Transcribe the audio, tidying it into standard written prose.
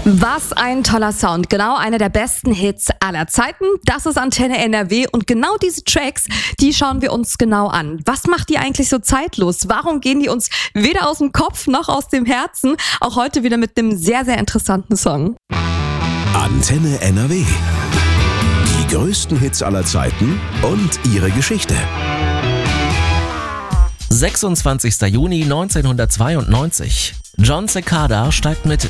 Was ein toller Sound. Genau einer der besten Hits aller Zeiten. Das ist Antenne NRW und genau diese Tracks, die schauen wir uns genau an. Was macht die eigentlich so zeitlos? Warum gehen die uns weder aus dem Kopf noch aus dem Herzen? Auch heute wieder mit einem sehr, sehr interessanten Song. Antenne NRW. Die größten Hits aller Zeiten und ihre Geschichte. 26. Juni 1992. Jon Secada steigt mit